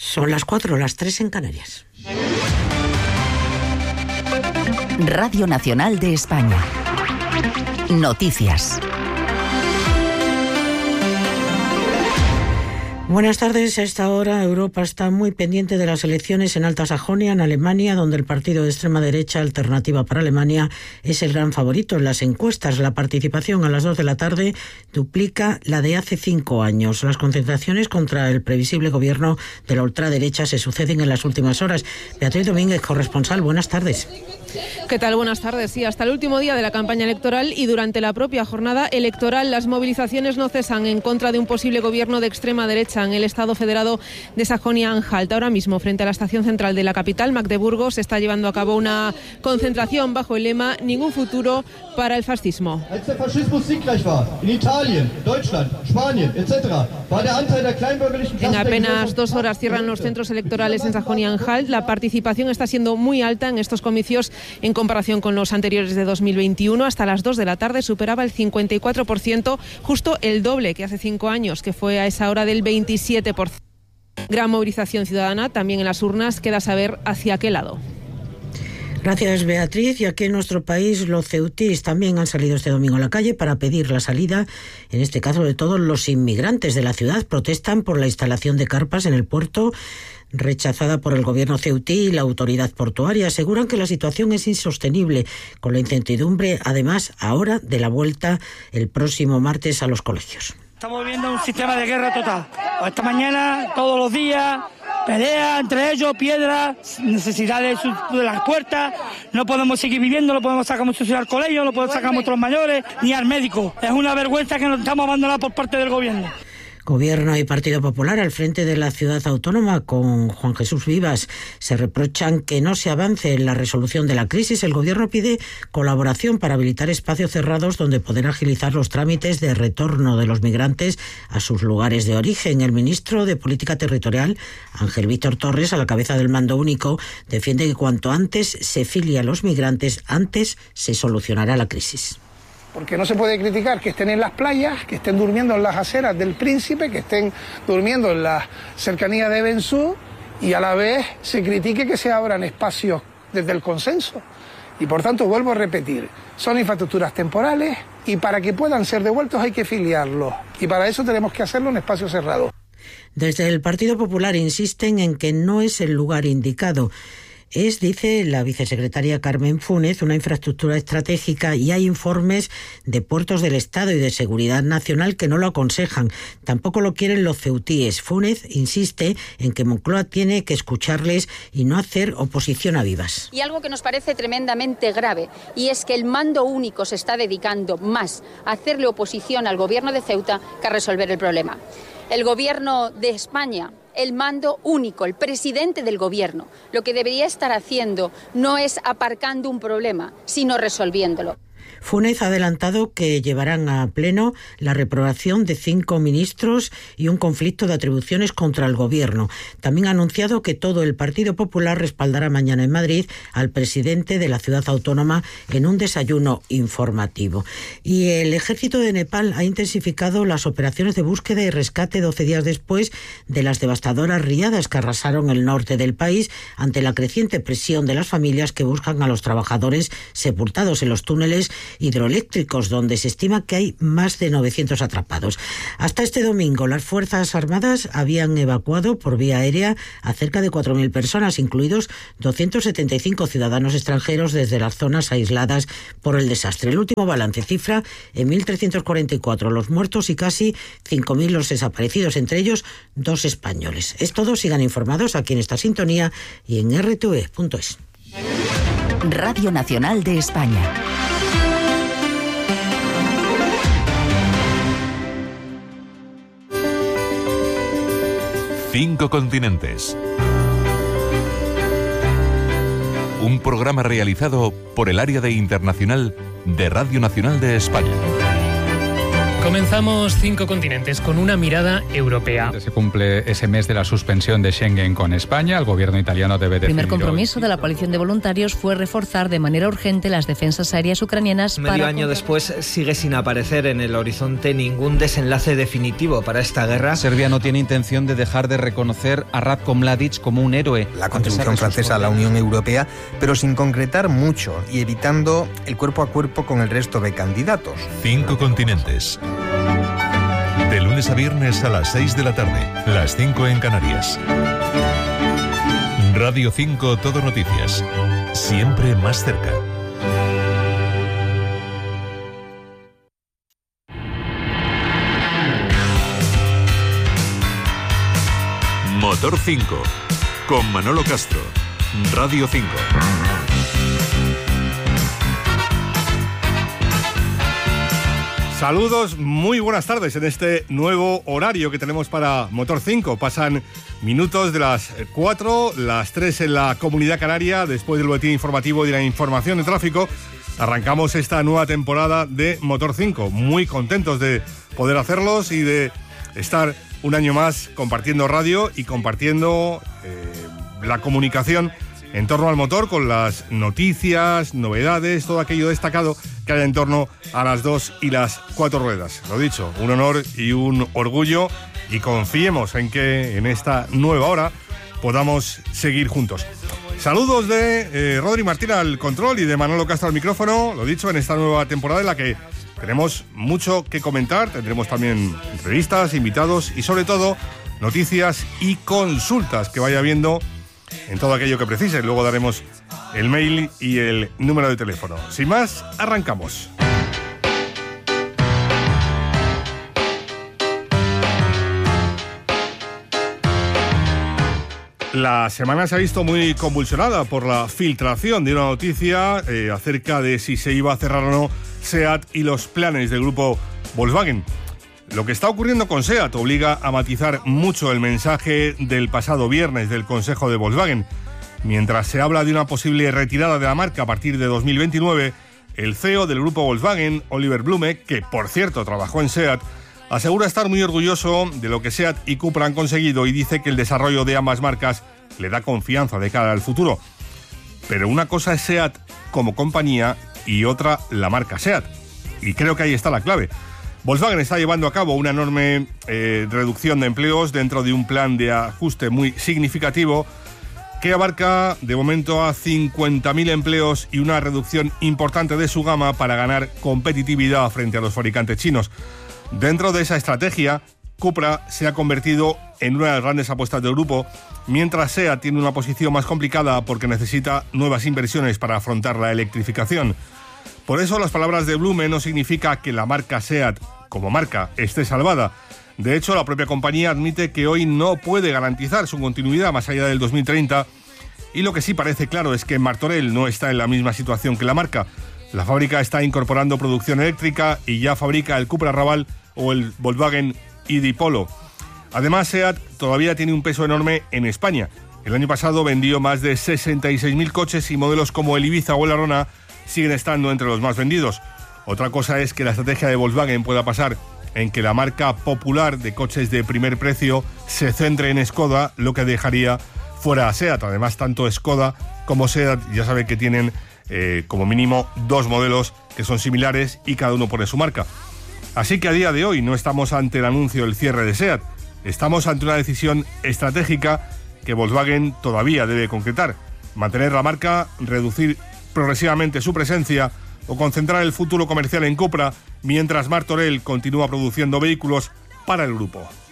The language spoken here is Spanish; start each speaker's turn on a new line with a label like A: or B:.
A: Son las 4, las 3 en Canarias.
B: Radio Nacional de España. Noticias.
A: Buenas tardes. A esta hora Europa está muy pendiente de las elecciones en Alta Sajonia, en Alemania, donde el partido de extrema derecha Alternativa para Alemania es el gran favorito en las encuestas. La participación a las 2 de la tarde duplica la de hace 5 años. Las concentraciones contra el previsible gobierno de la ultraderecha se suceden en las últimas horas. Beatriz Domínguez, corresponsal, buenas tardes.
C: ¿Qué tal? Buenas tardes. Sí, hasta el último día de la campaña electoral y durante la propia jornada electoral, las movilizaciones no cesan en contra de un posible gobierno de extrema derecha en el Estado federado de Sajonia-Anhalt. Ahora mismo, frente a la estación central de la capital, Magdeburgo, se está llevando a cabo una concentración bajo el lema "Ningún futuro para el fascismo". En apenas 2 horas cierran los centros electorales en Sajonia-Anhalt. La participación está siendo muy alta en estos comicios en comparación con los anteriores de 2021. Hasta las 2 de la tarde superaba el 54%, justo el doble que hace 5 años, que fue a esa hora del 27%. Gran movilización ciudadana también en las urnas. Queda saber hacia qué lado.
A: Gracias, Beatriz. Y aquí en nuestro país los ceutís también han salido este domingo a la calle para pedir la salida, en este caso de todos los inmigrantes de la ciudad. Protestan por la instalación de carpas en el puerto, rechazada por el gobierno ceutí y la autoridad portuaria. Aseguran que la situación es insostenible, con la incertidumbre, además, ahora de la vuelta el próximo martes a los colegios.
D: Estamos viviendo un sistema de guerra total. Esta mañana, todos los días, pelea entre ellos, piedras, necesidades de las puertas. No podemos seguir viviendo, no podemos sacar muchos al colegio, no podemos sacar a nuestros mayores, ni al médico. Es una vergüenza que nos estamos abandonados por parte del gobierno.
A: Gobierno y Partido Popular al frente de la ciudad autónoma con Juan Jesús Vivas se reprochan que no se avance en la resolución de la crisis. El Gobierno pide colaboración para habilitar espacios cerrados donde poder agilizar los trámites de retorno de los migrantes a sus lugares de origen. El ministro de Política Territorial, Ángel Víctor Torres, a la cabeza del mando único, defiende que cuanto antes se filie a los migrantes, antes se solucionará la crisis.
E: Porque no se puede criticar que estén en las playas, que estén durmiendo en las aceras del Príncipe, que estén durmiendo en las cercanías de Bensú, y a la vez se critique que se abran espacios desde el consenso. Y por tanto, vuelvo a repetir, son infraestructuras temporales y para que puedan ser devueltos hay que filiarlos. Y para eso tenemos que hacerlo en espacios cerrados.
A: Desde el Partido Popular insisten en que no es el lugar indicado. Es, dice la vicesecretaria Carmen Fúnez, una infraestructura estratégica y hay informes de puertos del Estado y de Seguridad Nacional que no lo aconsejan. Tampoco lo quieren los ceutíes. Fúnez insiste en que Moncloa tiene que escucharles y no hacer oposición a Vivas.
F: Y algo que nos parece tremendamente grave, y es que el mando único se está dedicando más a hacerle oposición al gobierno de Ceuta que a resolver el problema. El gobierno de España, el mando único, el presidente del gobierno, lo que debería estar haciendo no es aparcando un problema, sino resolviéndolo.
A: Fúnez ha adelantado que llevarán a pleno la reprobación de 5 ministros y un conflicto de atribuciones contra el gobierno. También ha anunciado que todo el Partido Popular respaldará mañana en Madrid al presidente de la ciudad autónoma en un desayuno informativo. Y el ejército de Nepal ha intensificado las operaciones de búsqueda y rescate 12 días después de las devastadoras riadas que arrasaron el norte del país ante la creciente presión de las familias que buscan a los trabajadores sepultados en los túneles hidroeléctricos, donde se estima que hay más de 900 atrapados. Hasta este domingo, las Fuerzas Armadas habían evacuado por vía aérea a cerca de 4.000 personas, incluidos 275 ciudadanos extranjeros desde las zonas aisladas por el desastre. El último balance cifra en 1.344 los muertos y casi 5.000 los desaparecidos, entre ellos 2 españoles. Es todo, sigan informados aquí en esta sintonía y en rtv.es.
B: Radio Nacional de España.
G: Cinco continentes. Un programa realizado por el área de internacional de Radio Nacional de España.
H: Comenzamos 5 continentes con una mirada europea.
I: Se cumple ese mes de la suspensión de Schengen con España. El gobierno italiano debe decidir.
J: El primer compromiso de la coalición de voluntarios fue reforzar de manera urgente las defensas aéreas ucranianas.
K: Medio año después sigue sin aparecer en el horizonte ningún desenlace definitivo para esta guerra.
L: Serbia no tiene intención de dejar de reconocer a Ratko Mladic como un héroe.
M: La contribución francesa a la Unión Europea, pero sin concretar mucho y evitando el cuerpo a cuerpo con el resto de candidatos.
G: 5 continentes. De lunes a viernes a las 6 de la tarde, las 5 en Canarias. Radio 5 Todo Noticias. Siempre más cerca. Motor 5. Con Manolo Castro. Radio 5.
N: Saludos, muy buenas tardes en este nuevo horario que tenemos para Motor 5. Pasan minutos de las 4, las 3 en la Comunidad Canaria. Después del boletín informativo y de la información de tráfico, arrancamos esta nueva temporada de Motor 5. Muy contentos de poder hacerlos y de estar un año más compartiendo radio y compartiendo la comunicación en torno al motor, con las noticias, novedades, todo aquello destacado que haya en torno a las 2 y las 4 ruedas. Lo dicho, un honor y un orgullo, y confiemos en que en esta nueva hora podamos seguir juntos. Saludos de Rodri Martín al control y de Manolo Castro al micrófono. Lo dicho, en esta nueva temporada en la que tenemos mucho que comentar, tendremos también entrevistas, invitados y sobre todo noticias y consultas que vaya viendo en todo aquello que precise. Luego daremos el mail y el número de teléfono. Sin más, arrancamos. La semana se ha visto muy convulsionada por la filtración de una noticia acerca de si se iba a cerrar o no SEAT y los planes del grupo Volkswagen. Lo que está ocurriendo con SEAT obliga a matizar mucho el mensaje del pasado viernes del Consejo de Volkswagen. Mientras se habla de una posible retirada de la marca a partir de 2029, el CEO del grupo Volkswagen, Oliver Blume, que por cierto trabajó en SEAT, asegura estar muy orgulloso de lo que SEAT y Cupra han conseguido y dice que el desarrollo de ambas marcas le da confianza de cara al futuro. Pero una cosa es SEAT como compañía y otra la marca SEAT. Y creo que ahí está la clave. Volkswagen está llevando a cabo una enorme reducción de empleos dentro de un plan de ajuste muy significativo que abarca de momento a 50.000 empleos y una reducción importante de su gama para ganar competitividad frente a los fabricantes chinos. Dentro de esa estrategia, Cupra se ha convertido en una de las grandes apuestas del grupo, mientras SEAT tiene una posición más complicada porque necesita nuevas inversiones para afrontar la electrificación. Por eso las palabras de Blume no significa que la marca SEAT como marca esté salvada. De hecho, la propia compañía admite que hoy no puede garantizar su continuidad más allá del 2030, y lo que sí parece claro es que Martorell no está en la misma situación que la marca. La fábrica está incorporando producción eléctrica y ya fabrica el Cupra Raval o el Volkswagen ID Polo. Además, SEAT todavía tiene un peso enorme en España. El año pasado vendió más de 66.000 coches y modelos como el Ibiza o el Arona siguen estando entre los más vendidos. Otra cosa es que la estrategia de Volkswagen pueda pasar en que la marca popular de coches de primer precio se centre en Skoda, lo que dejaría fuera a SEAT. Además, tanto Skoda como SEAT ya sabe que tienen como mínimo 2 modelos que son similares y cada uno pone su marca. Así que a día de hoy no estamos ante el anuncio del cierre de SEAT, estamos ante una decisión estratégica que Volkswagen todavía debe concretar: mantener la marca, reducir progresivamente su presencia o concentrar el futuro comercial en Cupra, mientras Martorell continúa produciendo vehículos para el grupo.